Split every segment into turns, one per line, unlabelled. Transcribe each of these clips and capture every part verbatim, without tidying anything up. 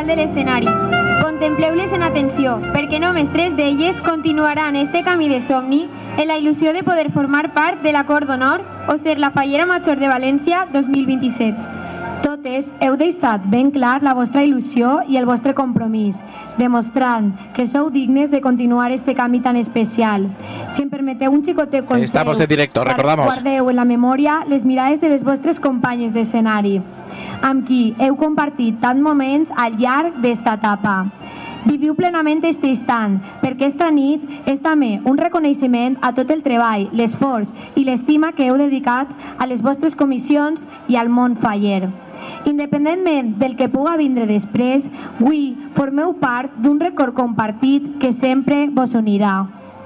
de l'escenari. Contempleu-les en atenció, perquè només tres d'elles continuaran este camí de somni en la il·lusió de poder formar part de l'acord d'honor o ser la Fallera Major de València dos mil vint-i-set.
Totes heu deixat ben clar la vostra il·lusió i el vostre compromís, demostrant que sou dignes de continuar este camí tan especial. Si em permeteu un xicoteo consell,
estamos en directo, recordamos.
Guardeu en la memòria les mirades de les vostres companyes d'escenari, amb qui heu compartit tants moments al llarg d'esta etapa. Viviu plenament aquest instant, perquè esta nit és també un reconeixement a tot el treball, l'esforç i l'estima que heu dedicat a les vostres comissions i al món faller. Independentment del que puga vindre després, avui formeu part d'un record compartit que sempre vos unirà.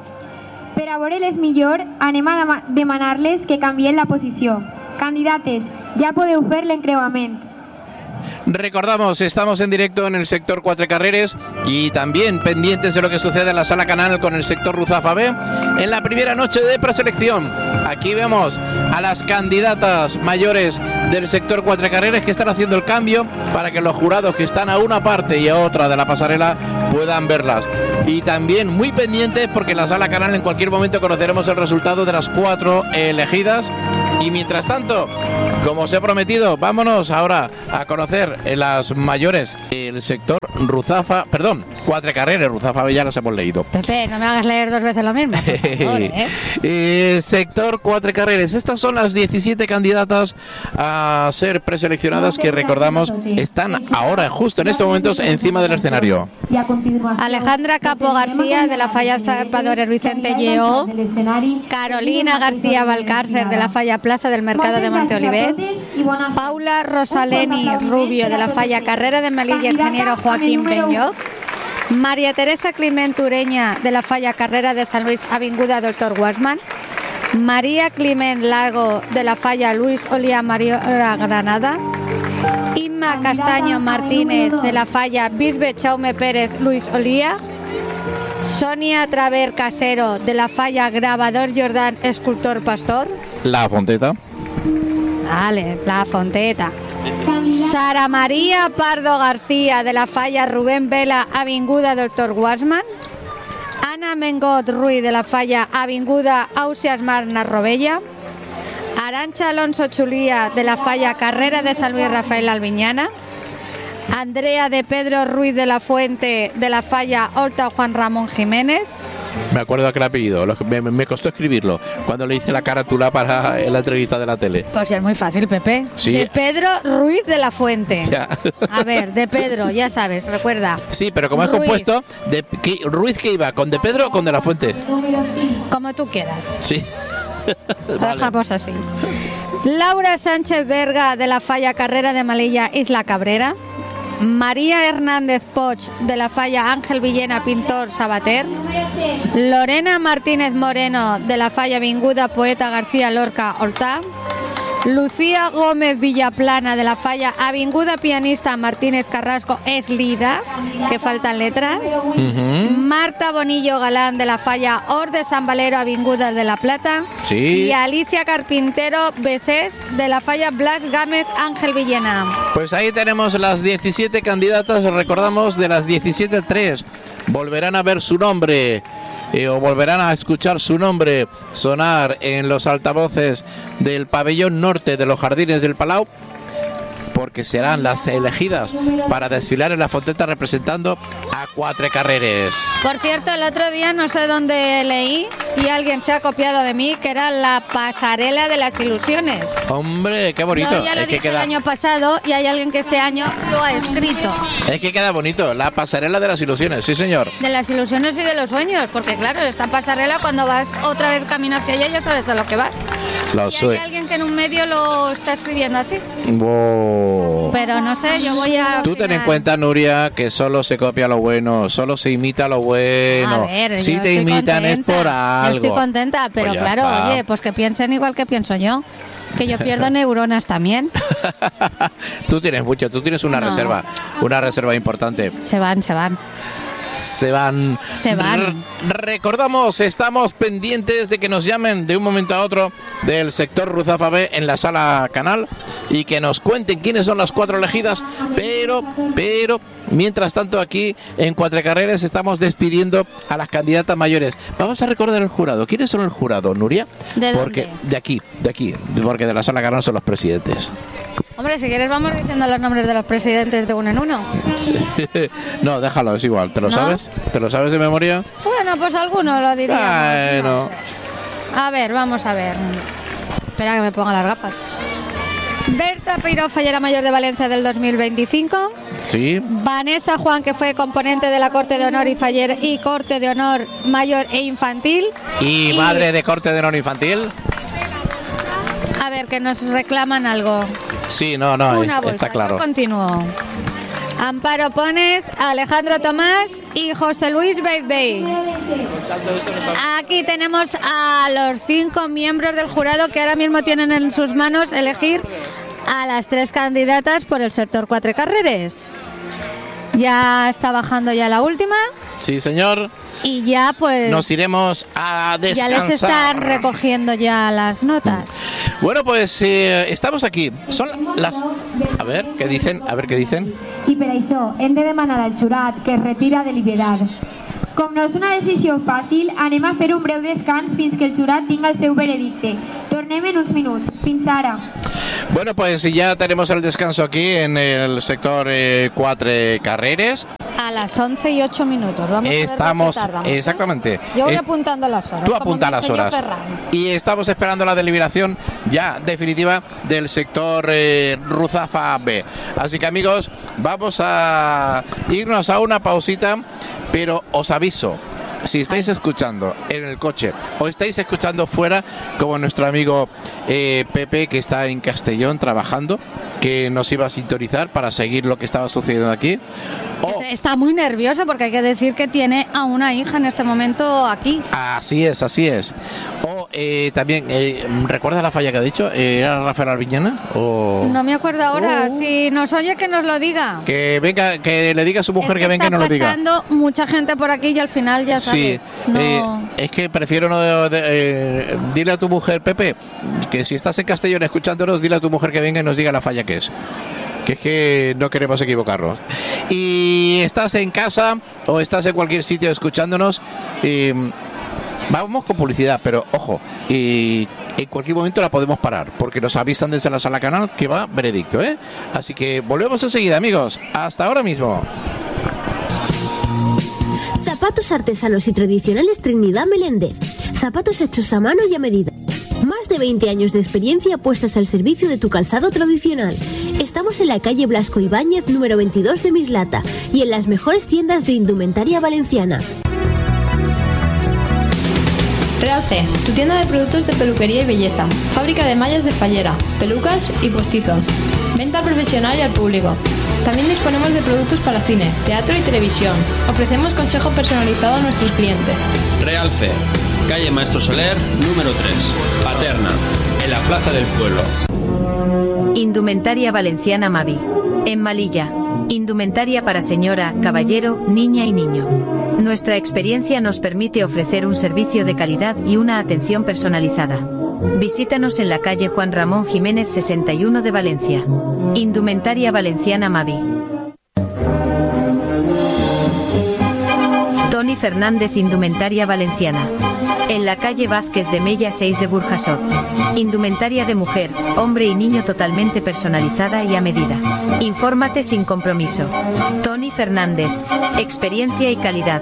Per a veure-les millor, anem a demanar-les que canvien la posició. Candidates, ja podeu fer l'encreuament.
Recordamos, estamos en directo en el sector Cuatro Carreres y también pendientes de lo que sucede en la Sala Canal con el sector Ruzafa B en la primera noche de preselección. Aquí vemos a las candidatas mayores del sector Cuatro Carreres que están haciendo el cambio para que los jurados que están a una parte y a otra de la pasarela puedan verlas. Y también muy pendientes porque en la Sala Canal en cualquier momento conoceremos el resultado de las cuatro elegidas. Y mientras tanto, como os he prometido, vámonos ahora a conocer las mayores del sector Ruzafa, perdón, Cuatro Carreres, Ruzafa ya las hemos leído.
Pepe, no me hagas leer dos veces lo mismo, por favor, ¿eh?
eh, sector Cuatro Carreres, estas son las diecisiete candidatas a ser preseleccionadas que recordamos están ahora, justo en estos momentos, encima del escenario.
Alejandra Capo García de la Falla Salvador Vicente Lleó, Carolina García Valcárcer de la Falla Plaza del Mercado de Monteolivet, Paula Rosaleni Rubio de la Falla Carrera de Melilla Ingeniero Joaquín Peñoc, María Teresa Climent Ureña de la Falla Carrera de San Luis Avinguda Doctor Guasman, María Climent Lago de la Falla Luis Olía Mariora Granada, Inma Castaño Martínez de la Falla Bisbe Chaume Pérez Luis Olía, Sonia Traver Casero de la Falla Grabador Jordán Escultor Pastor,
La Fonteta,
vale, La Fonteta, Sara María Pardo García de la Falla Rubén Vela Avinguda Doctor Guasman, Ana Mengot Ruiz de la Falla Avinguda Ausias Marna Robella, Arancha Alonso Chulía de la Falla Carrera de San Luis Rafael Albiñana, Andrea de Pedro Ruiz de la Fuente de la Falla Horta Juan Ramón Jiménez.
Me acuerdo aquel apellido, me, me costó escribirlo cuando le hice la carátula para la entrevista de la tele.
Pues es muy fácil, Pepe.
Sí.
De Pedro Ruiz de la Fuente.
Ya.
A ver, de Pedro, ya sabes, recuerda.
Sí, pero como es
Ruiz.
compuesto, de, que, ¿Ruiz que iba? ¿Con de Pedro o con de la Fuente?
Como tú quieras.
Sí.
Lo dejamos así. Laura Sánchez Verga de la Falla Carrera de Melilla Isla Cabrera, María Hernández Poch de la Falla Ángel Villena Pintor Sabater, Lorena Martínez Moreno de la Falla Vinguda Poeta García Lorca Hortá, Lucía Gómez Villaplana de la Falla Avinguda Pianista Martínez Carrasco Eslida, que faltan letras,
uh-huh.
Marta Bonillo Galán de la Falla Or de San Valero Avinguda de la Plata,
sí.
Y Alicia Carpintero Besés de la Falla Blas Gámez Ángel Villena.
Pues ahí tenemos las diecisiete candidatas, recordamos de las diecisiete, tres volverán a ver su nombre eh, o volverán a escuchar su nombre sonar en los altavoces del pabellón norte de los Jardines del Palau, porque serán las elegidas para desfilar en la Fonteta representando a Cuatro Carreres.
Por cierto, el otro día no sé dónde leí y alguien se ha copiado de mí que era la pasarela de las ilusiones.
Hombre, qué bonito.
Yo ya lo
es
dije
que queda...
el año pasado y hay alguien que este año lo ha escrito.
Es que queda bonito, la pasarela de las ilusiones, sí señor.
De las ilusiones y de los sueños, porque claro, esta pasarela cuando vas otra vez camino hacia allá ya sabes a lo que vas.
Lo
y
soy.
hay alguien que en un medio lo está escribiendo así.
Wow.
Pero no sé, yo voy a...
Tú ten en cuenta, Nuria, que solo se copia lo bueno, solo se imita lo bueno.
A ver,
si
yo
te
estoy
imitan
contenta,
es por algo.
Yo estoy contenta, pero
Pues ya
claro,
está.
oye, pues que piensen igual que pienso yo. Que yo pierdo neuronas también.
Tú tienes mucho, tú tienes una
No.
reserva, una reserva importante.
Se van, se van.
se van.
Se van.
R- recordamos, estamos pendientes de que nos llamen de un momento a otro del sector Ruzafa B en la sala Canal y que nos cuenten quiénes son las cuatro elegidas, pero, pero, mientras tanto aquí en Cuatro Carreras estamos despidiendo a las candidatas mayores. Vamos a recordar el jurado. ¿Quiénes son el jurado, Nuria?
¿De
porque
dónde?
de aquí, de aquí, porque de la sala Canal son los presidentes.
Hombre, si quieres vamos diciendo los nombres de los presidentes de uno en uno.
Sí. No, déjalo, es igual. ¿Te lo
¿No?
sabes? ¿Te lo sabes de memoria?
Bueno, pues algunos lo diríamos.
Bueno.
No sé. A ver, vamos a ver. Espera que me ponga las gafas. Berta Peiró, fallera mayor de Valencia del dos mil veinticinco.
Sí.
Vanessa Juan, que fue componente de la Corte de Honor y Faller y Corte de Honor Mayor e Infantil.
¿Y, y madre de Corte de Honor Infantil?
A ver, que nos reclaman algo.
Sí, no, no,
Una
es,
bolsa.
está claro.
Yo continúo. Amparo Pones, Alejandro Tomás y José Luis Beibey. Aquí tenemos a los cinco miembros del jurado que ahora mismo tienen en sus manos elegir a las tres candidatas por el sector Cuatro Carreras. Ya está bajando ya la última
Sí, señor.
y ya pues
Nos iremos a
ya
descansar.
les están recogiendo ya las notas.
Bueno, pues eh, estamos aquí. Son las... A ver, ¿qué dicen? A ver, ¿qué dicen?
I per això hem de demanar al jurat que es retira a deliberar.
Com no és una decisió fàcil, anem a fer un breu descans fins que el jurat tinga el seu veredicte. Tornem en uns minuts. Fins ara.
Bueno, pues ya tenemos el descanso aquí en el sector eh, Cuatro Carreras.
A las once y ocho minutos. Vamos
Estamos,
a ver cuánto tardamos, ¿eh?
exactamente.
Yo voy
Es-
apuntando las horas.
Tú
como
apunta
me
las
enseñó
horas.
Ferran.
Y estamos esperando la deliberación ya definitiva del sector eh, Ruzafa B. Así que, amigos, vamos a irnos a una pausita, pero os aviso, si estáis escuchando en el coche o estáis escuchando fuera, como nuestro amigo eh, Pepe, que está en Castellón trabajando, que nos iba a sintonizar para seguir lo que estaba sucediendo aquí. O,
Está muy nervioso porque hay que decir que tiene a una hija en este momento aquí.
así es, así es. O eh, también, eh, ¿recuerdas la falla que ha dicho? Eh, ¿Era Rafael Albiñana? O...
No me acuerdo ahora.
Oh.
Si nos oye, que nos lo diga.
Que venga, que le diga a su mujer
Es
que venga y
está
no lo diga.
pasando mucha gente por aquí y al final ya
Sí,
sabes. No...
eh, es que prefiero no de- de- eh, dile a tu mujer, Pepe, que si estás en Castellón escuchándonos, dile a tu mujer que venga y nos diga la falla que es. Que es que no queremos equivocarnos. Y estás en casa o estás en cualquier sitio escuchándonos, eh, vamos con publicidad, pero ojo, y en cualquier momento la podemos parar, porque nos avisan desde la sala Canal que va veredicto, ¿eh? Así que volvemos enseguida, amigos. Hasta ahora mismo.
Zapatos artesanos y tradicionales Trinidad Meléndez. Zapatos hechos a mano y a medida. Más de veinte años de experiencia puestas al servicio de tu calzado tradicional. Estamos en la calle Blasco Ibáñez, número veintidós de Mislata, y en las mejores tiendas de indumentaria valenciana.
Realce, tu tienda de productos de peluquería y belleza. Fábrica de mallas de fallera, pelucas y postizos. Venta al profesional y al público. También disponemos de productos para cine, teatro y televisión. Ofrecemos consejo personalizado a nuestros clientes.
Realce, calle Maestro Soler, número tres, Paterna, en la Plaza del Pueblo.
Indumentaria Valenciana Mavi. En Malilla. Indumentaria para señora, caballero, niña y niño. Nuestra experiencia nos permite ofrecer un servicio de calidad y una atención personalizada. Visítanos en la calle Juan Ramón Jiménez sesenta y uno de Valencia. Indumentaria Valenciana Mavi. Tony Fernández Indumentaria Valenciana. En la calle Vázquez de Mella seis de Burjasot. Indumentaria de mujer, hombre y niño totalmente personalizada y a medida. Infórmate sin compromiso. Tony Fernández. Experiencia y calidad.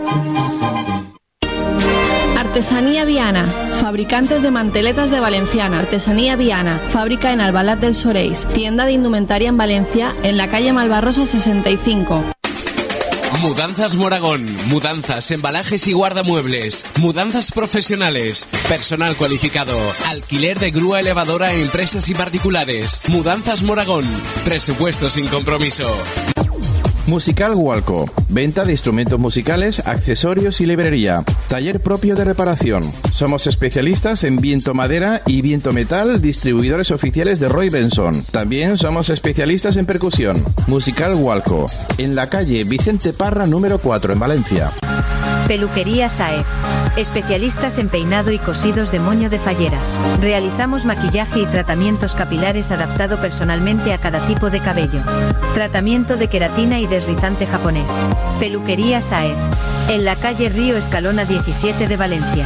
Artesanía Viana, fabricantes de manteletas de Valenciana. Artesanía Viana, fábrica en Albalat del Soreis. Tienda de indumentaria en Valencia, en la calle Malvarrosa sesenta y cinco.
Mudanzas Moragón, mudanzas, embalajes y guardamuebles, mudanzas profesionales, personal cualificado, alquiler de grúa elevadora a empresas y particulares. Mudanzas Moragón, presupuesto sin compromiso.
Musical Walco, venta de instrumentos musicales, accesorios y librería. Taller propio de reparación. Somos especialistas en viento madera y viento metal, distribuidores oficiales de Roy Benson. También somos especialistas en percusión. Musical Walco, en la calle Vicente Parra número cuatro en Valencia.
Peluquería Saez. Especialistas en peinado y cosidos de moño de fallera. Realizamos maquillaje y tratamientos capilares adaptado personalmente a cada tipo de cabello. Tratamiento de queratina y deslizante japonés. Peluquería Saez. En la calle Río Escalona diecisiete de Valencia.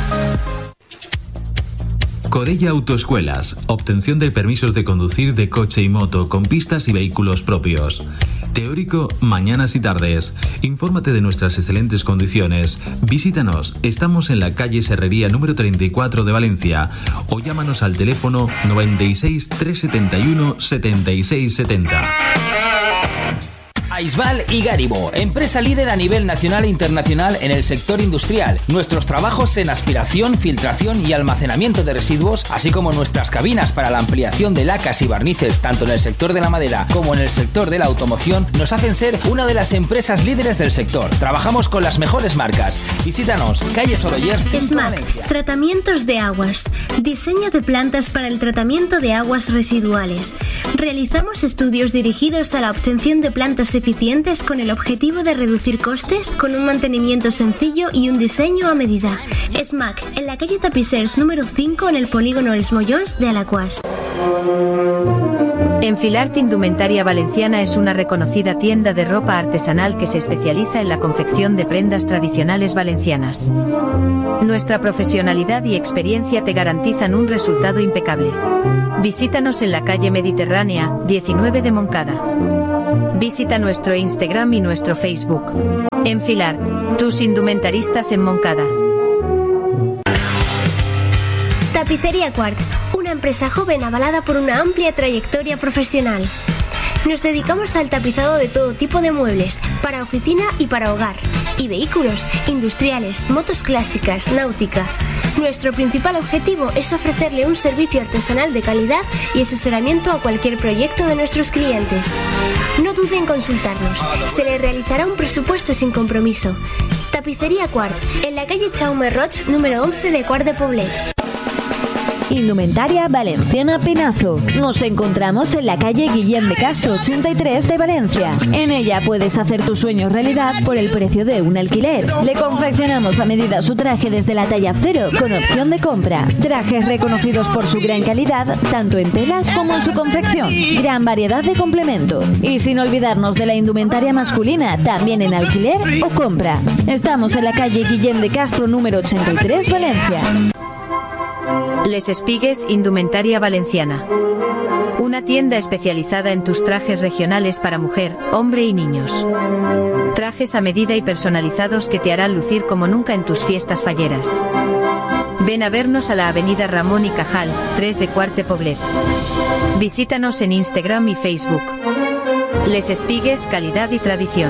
Corella Autoescuelas. Obtención de permisos de conducir de coche y moto con pistas y vehículos propios. Teórico, mañanas y tardes. Infórmate de nuestras excelentes condiciones. Visítanos. Estamos en la calle Serrería número treinta y cuatro de Valencia. O llámanos al teléfono noventa y seis, trescientos setenta y uno, setenta y seis setenta.
Aisbal y Gáribo, empresa líder a nivel nacional e internacional en el sector industrial. Nuestros trabajos en aspiración, filtración y almacenamiento de residuos, así como nuestras cabinas para la ampliación de lacas y barnices tanto en el sector de la madera como en el sector de la automoción, nos hacen ser una de las empresas líderes del sector. Trabajamos con las mejores marcas. Visítanos, calle Soroller, Centro Valencia.
Tratamientos de aguas. Diseño de plantas para el tratamiento de aguas residuales. Realizamos estudios dirigidos a la obtención de plantas eficientes con el objetivo de reducir costes con un mantenimiento sencillo y un diseño a medida. SMAC, en la calle Tapisers número cinco en el polígono Els Mollons de Alaquàs.
Enfilart Indumentaria Valenciana es una reconocida tienda de ropa artesanal que se especializa en la confección de prendas tradicionales valencianas. Nuestra profesionalidad y experiencia te garantizan un resultado impecable. Visítanos en la calle Mediterránea, diecinueve de Moncada. Visita nuestro Instagram y nuestro Facebook. Enfilart, tus indumentaristas en Moncada.
Tapicería Quart, una empresa joven avalada por una amplia trayectoria profesional. Nos dedicamos al tapizado de todo tipo de muebles, para oficina y para hogar, y vehículos, industriales, motos clásicas, náutica. Nuestro principal objetivo es ofrecerle un servicio artesanal de calidad y asesoramiento a cualquier proyecto de nuestros clientes. No dude en consultarnos, se le realizará un presupuesto sin compromiso. Tapicería Quart, en la calle Jaume Roig, número once de Quart de Poblet.
Indumentaria Valenciana Pinazo. Nos encontramos en la calle Guillem de Castro ochenta y tres de Valencia. En ella puedes hacer tus sueños realidad por el precio de un alquiler. Le confeccionamos a medida su traje desde la talla cero con opción de compra. Trajes reconocidos por su gran calidad, tanto en telas como en su confección. Gran variedad de complemento. Y sin olvidarnos de la indumentaria masculina, también en alquiler o compra. Estamos en la calle Guillem de Castro número ochenta y tres, Valencia.
Les Espigues Indumentaria Valenciana. Una tienda especializada en tus trajes regionales para mujer, hombre y niños. Trajes a medida y personalizados que te harán lucir como nunca en tus fiestas falleras. Ven a vernos a la avenida Ramón y Cajal, tres de Quart de Poblet. Visítanos en Instagram y Facebook. Les Espigues, calidad y tradición.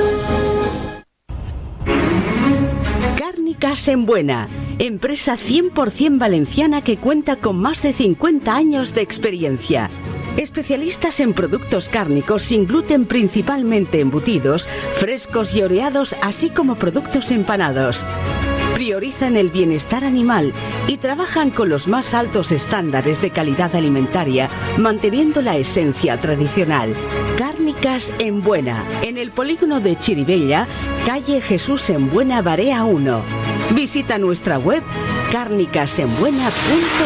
Cárnicas en Buena. Empresa cien por ciento valenciana que cuenta con más de cincuenta años de experiencia. Especialistas en productos cárnicos sin gluten, principalmente embutidos, frescos y oreados, así como productos empanados. Priorizan el bienestar animal y trabajan con los más altos estándares de calidad alimentaria, manteniendo la esencia tradicional. Cárnicas en Buena, en el polígono de Chirivella, calle Jesús en Buena, Barea uno. Visita nuestra web cárnicas en buena punto